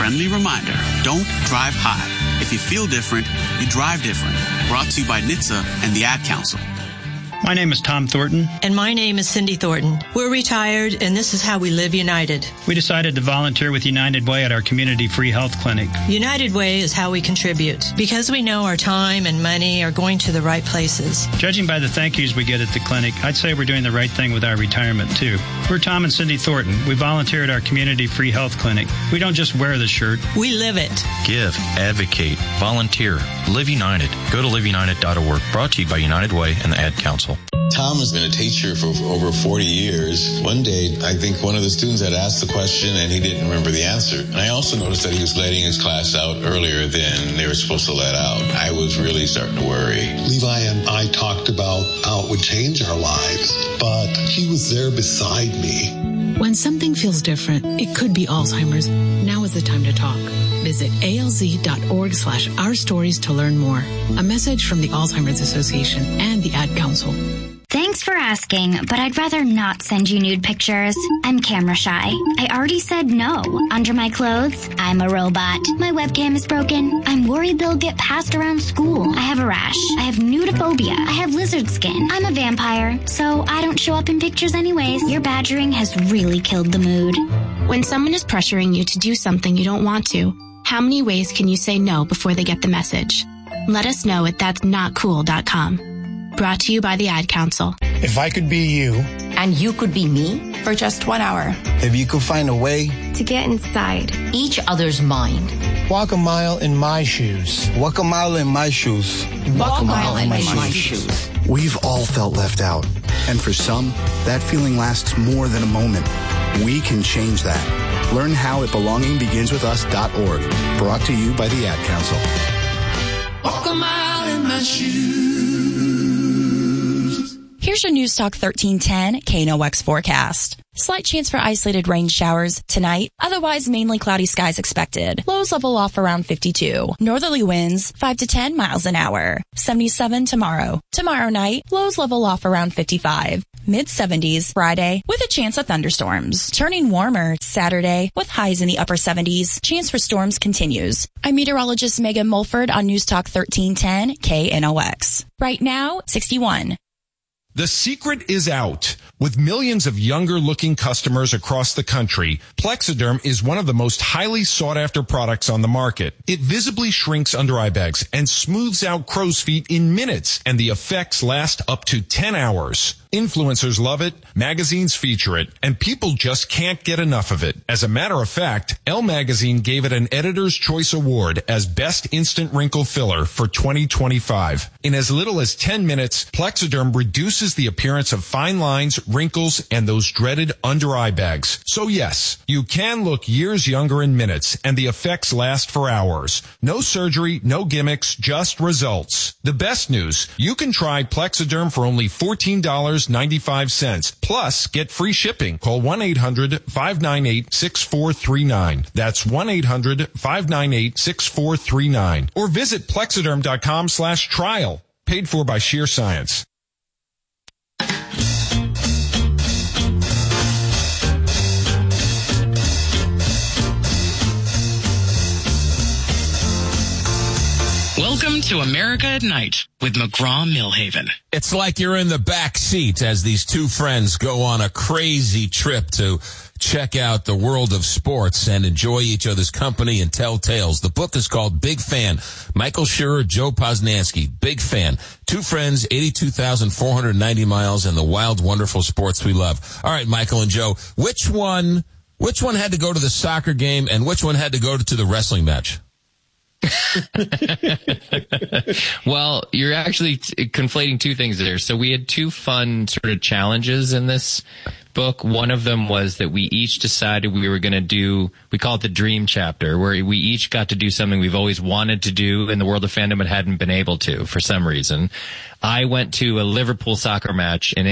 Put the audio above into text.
friendly reminder, don't drive high. If you feel different, you drive different. Brought to you by NHTSA and the Ad Council. My name is Tom Thornton. And my name is Cindy Thornton. We're retired, and this is how we live united. We decided to volunteer with United Way at our community free health clinic. United Way is how we contribute, because we know our time and money are going to the right places. Judging by the thank yous we get at the clinic, I'd say we're doing the right thing with our retirement, too. We're Tom and Cindy Thornton. We volunteer at our community free health clinic. We don't just wear the shirt. We live it. Give, advocate, volunteer, live united. Go to liveunited.org. Brought to you by United Way and the Ad Council. Tom has been a teacher for over 40 years. One day, I think one of the students had asked the question and he didn't remember the answer. And I also noticed that he was letting his class out earlier than they were supposed to let out. I was really starting to worry. Levi and I talked about how it would change our lives, but he was there beside me. When something feels different, it could be Alzheimer's. Now is the time to talk. Visit alz.org/ourstories to learn more. A message from the Alzheimer's Association and the Ad Council. Thanks for asking, but I'd rather not send you nude pictures. I'm camera shy. I already said no. Under my clothes, I'm a robot. My webcam is broken. I'm worried they'll get passed around school. I have a rash. I have nudophobia. I have lizard skin. I'm a vampire, so I don't show up in pictures anyways. Your badgering has really killed the mood. When someone is pressuring you to do something you don't want to, how many ways can you say no before they get the message? Let us know at that'snotcool.com. Brought to you by the Ad Council. If I could be you. And you could be me for just 1 hour. If you could find a way to get inside each other's mind. Walk a mile in my shoes. Walk a mile in my shoes. Walk a mile in my shoes. We've all felt left out. And for some, that feeling lasts more than a moment. We can change that. Learn how at belongingbeginswithus.org. Brought to you by the Ad Council. Walk a mile in my shoes. Here's your News Talk 1310 KNOX forecast. Slight chance for isolated rain showers tonight. Otherwise, mainly cloudy skies expected. Lows level off around 52. Northerly winds 5 to 10 miles an hour. 77 tomorrow. Tomorrow night, lows level off around 55. Mid-70s Friday with a chance of thunderstorms. Turning warmer Saturday with highs in the upper 70s. Chance for storms continues. I'm meteorologist Megan Mulford on News Talk 1310 KNOX. Right now, 61. The secret is out. With millions of younger-looking customers across the country, Plexiderm is one of the most highly sought-after products on the market. It visibly shrinks under-eye bags and smooths out crow's feet in minutes, and the effects last up to 10 hours. Influencers love it, magazines feature it, and people just can't get enough of it. As a matter of fact, Elle magazine gave it an Editor's Choice Award as Best Instant Wrinkle Filler for 2025. In as little as 10 minutes, Plexiderm reduces the appearance of fine lines, wrinkles, and those dreaded under-eye bags. So yes, you can look years younger in minutes, and the effects last for hours. No surgery, no gimmicks, just results. The best news, you can try Plexiderm for only $14.95. Plus, get free shipping. Call 1-800-598-6439. That's 1-800-598-6439. Or visit Plexiderm.com/trial. Paid for by Sheer Science. Welcome to America at Night with McGraw-Millhaven. It's like you're in the back seat as these two friends go on a crazy trip to check out the world of sports and enjoy each other's company and tell tales. The book is called Big Fan. Michael Schur, Joe Posnanski. Big Fan. Two friends, 82,490 miles, and the wild, wonderful sports we love. All right, Michael and Joe, which one had to go to the soccer game and which one had to go to the wrestling match? Well, you're actually conflating two things there. So we had two fun sort of challenges in this book. One of them was that we each decided we were going to do, we call it the dream chapter, where we each got to do something we've always wanted to do in the world of fandom but hadn't been able to for some reason. I went to a Liverpool soccer match in